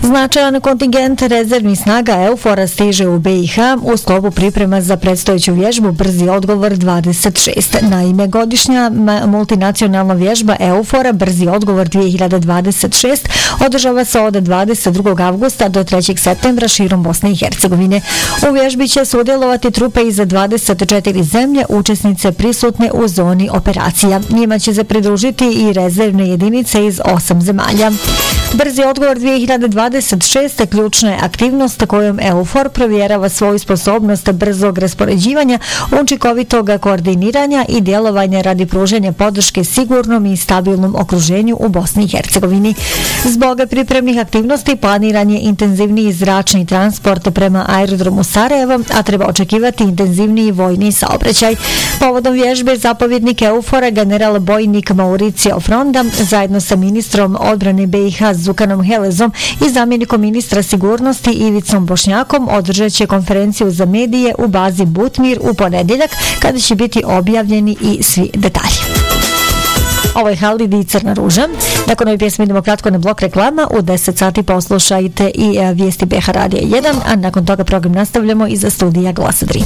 Značajan kontingent rezervnih snaga EUFOR-a stiže u BiH u sklopu priprema za predstojeću vježbu Brzi odgovor 26. Naime, godišnja multinacionalna vježba EUFOR-a Brzi odgovor 2026 održava se od 22. avgusta do 3. septembra širom Bosne i Hercegovine. U vježbi će sudjelovati trupe iz 24 zemlje, učesnice prisutne u zoni operacija. Njima će se pridružiti i rezervne jedinice iz 8 zemalja. Brzi odgovor 2026. ključna je aktivnost kojom EUFOR provjerava svoju sposobnost brzog raspoređivanja, učinkovitog koordiniranja i djelovanja radi pružanja podrške sigurnom i stabilnom okruženju u Bosni i Hercegovini. Zbog pripremnih aktivnosti planiran je intenzivniji zračni transport prema aerodromu Sarajevo, a treba očekivati intenzivniji vojni saobraćaj. Povodom vježbe zapovjednik EUFOR-a general bojnik Mauricio Fronda zajedno sa ministrom odbrane BiH Zukanom Helezom i zamjenikom ministra sigurnosti Ivicom Bošnjakom održat će konferenciju za medije u bazi Butmir u ponedjeljak, kada će biti objavljeni i svi detalji. Ovo je Halid i Crna ruža. Nakon ovih pjesmi idemo kratko na blok reklama. U 10 sati poslušajte i vijesti BiH Radija 1, a nakon toga program nastavljamo iza studija Glasa 3.